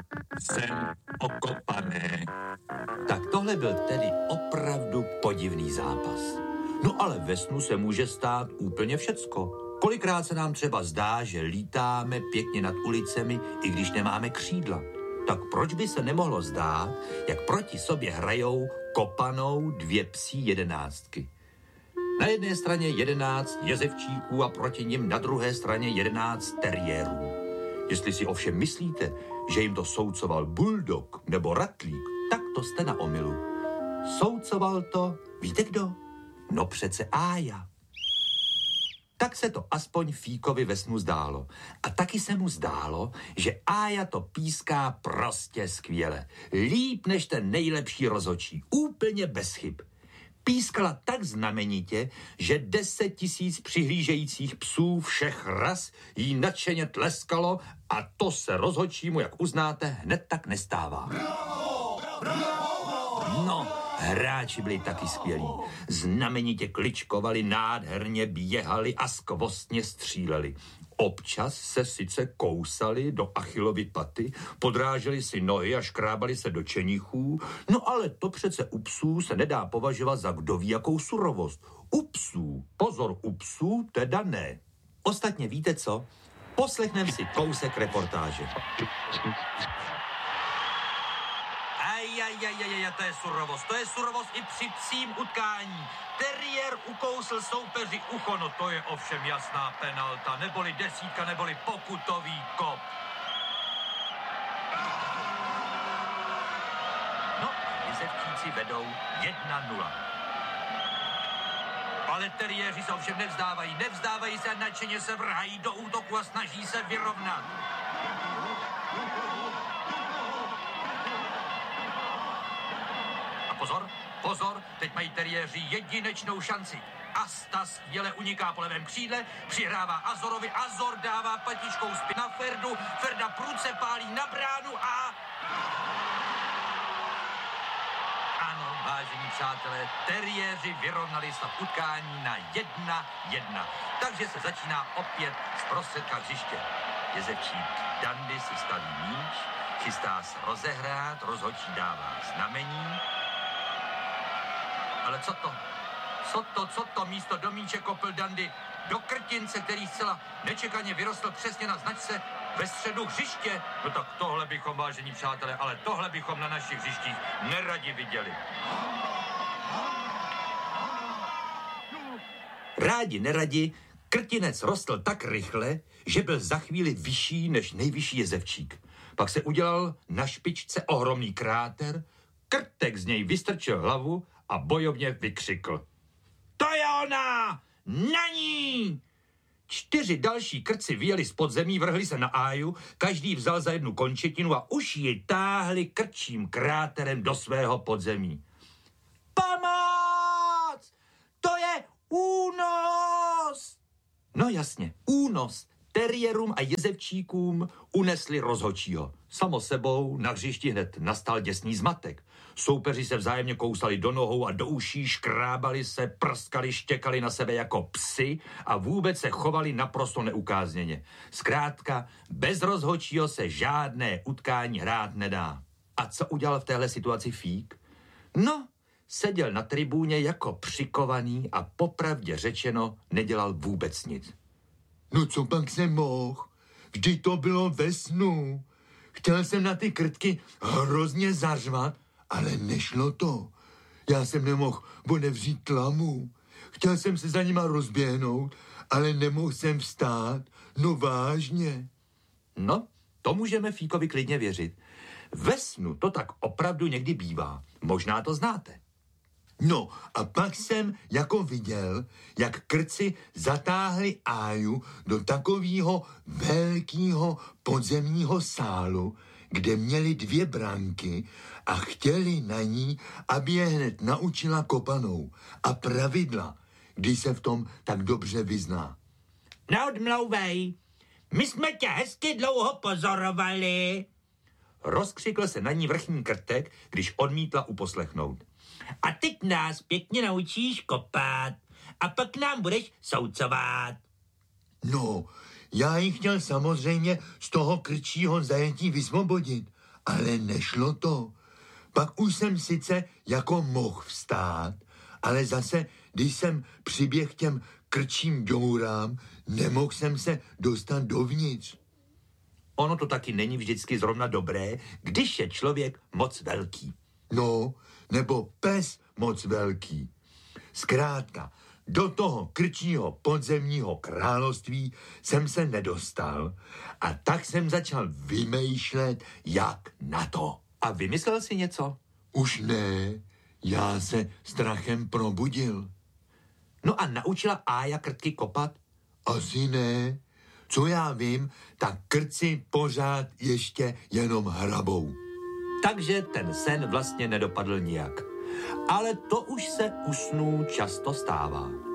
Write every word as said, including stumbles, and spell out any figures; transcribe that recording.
Jsem okopaný. Tak tohle byl tedy opravdu podivný zápas. No ale ve snu se může stát úplně všecko. Kolikrát se nám třeba zdá, že lítáme pěkně nad ulicemi, i když nemáme křídla. Tak proč by se nemohlo zdát, jak proti sobě hrajou kopanou dvě psí jedenáctky? Na jedné straně jedenáct jezevčíků a proti nim na druhé straně jedenáct teriérů. Jestli si ovšem myslíte, že jim to soucoval bulldog nebo ratlík, tak to jste na omylu. Soucoval to, víte kdo? No přece Ája. Tak se to aspoň Fíkovi ve snu zdálo. A taky se mu zdálo, že Ája to píská prostě skvěle. Líp než ten nejlepší rozhodčí. Úplně bez chyb. Pískala tak znamenitě, že deset tisíc přihlížejících psů všech ras jí nadšeně tleskalo a to se rozhodčímu, jak uznáte, hned tak nestává. No, hráči byli taky skvělí. Znamenitě kličkovali, nádherně běhali a skvostně stříleli. Občas se sice kousali do Achillovy paty, podráželi si nohy a škrábali se do čenichů, no ale to přece u psů se nedá považovat za kdo ví jakou surovost. U psů, pozor, u psů teda ne. Ostatně víte co? Poslechneme si kousek reportáže. Ajajajajaj, to je surovost, to je surovost i při psím utkání. Teriér ukousl soupeři ucho, no to je ovšem jasná penalta, neboli desítka, neboli pokutový kop. No, jezevčíci vedou jedna nula. Ale teriéři se ovšem nevzdávají, nevzdávají se a nadšeně se vrhají do útoku a snaží se vyrovnat. Pozor, pozor, teď mají teriéři jedinečnou šanci. Asta skvěle uniká po levém křídle, přihrává Azorovi, Azor dává patičkou zpět na Ferdu, Ferda prudce pálí na bránu a... Ano, vážení přátelé, teriéři vyrovnali stav utkání na jedna jedna. Takže se začíná opět z prostředka hřiště. Jezevčík Dandy si staví míč, chystá se rozehrát, rozhodčí dává znamení. Ale co to? Co to, co to? Místo do míče kopl Dandy do krtince, který zcela nečekaně vyrostl přesně na značce ve středu hřiště. No tak tohle bychom, vážení přátelé, ale tohle bychom na našich hřištích neradi viděli. Rádi, neradi, krtinec rostl tak rychle, že byl za chvíli vyšší než nejvyšší jezevčík. Pak se udělal na špičce ohromný kráter, krtek z něj vystrčil hlavu a bojovně vykřikl. To je ona! Na ní! Čtyři další krci vyjeli z podzemí, vrhli se na Áju, každý vzal za jednu končetinu a už ji táhli krčím kráterem do svého podzemí. Pomoc! To je únos! No jasně, únos. Teriérům a jezevčíkům unesli rozhodčího. Samo sebou na hřišti hned nastal děsný zmatek. Soupeři se vzájemně kousali do nohou a do uší, škrábali se, prskali, štěkali na sebe jako psi a vůbec se chovali naprosto neukázněně. Zkrátka, bez rozhodčího se žádné utkání hrát nedá. A co udělal v téhle situaci Fík? No, seděl na tribúně jako přikovaný a popravdě řečeno nedělal vůbec nic. No co pak jsem mohl? Vždyť to bylo ve snu. Chtěl jsem na ty krtky hrozně zařvat, ale nešlo to. Já jsem nemohl odevřít tlamu. Chtěl jsem se za nima rozběhnout, ale nemohl jsem vstát. No vážně. No, to můžeme Fíkovi klidně věřit. Ve snu to tak opravdu někdy bývá. Možná to znáte. No a pak jsem jako viděl, jak krci zatáhli Áju do takového velkého podzemního sálu, kde měli dvě branky a chtěli na ní, aby je hned naučila kopanou a pravidla, když se v tom tak dobře vyzná. Neodmlouvej, my jsme tě hezky dlouho pozorovali. Rozkřikl se na ní vrchní krtek, když odmítla uposlechnout. A teď nás pěkně naučíš kopat a pak nám budeš soucovat. No, já ji chtěl samozřejmě z toho krčího zajetí vysvobodit, ale nešlo to. Pak už jsem sice jako mohl vstát, ale zase, když jsem přiběh těm krčím děurám, nemohl jsem se dostat dovnitř. Ono to taky není vždycky zrovna dobré, když je člověk moc velký. No, nebo pes moc velký. Zkrátka, do toho krčního podzemního království jsem se nedostal a tak jsem začal vymýšlet, jak na to. A vymyslel si něco? Už ne, já se strachem probudil. No a naučila Ája krtky kopat? Asi ne. Co já vím, tak krci pořád ještě jenom hrabou. Takže ten sen vlastně nedopadl nijak. Ale to už se u snů často stává.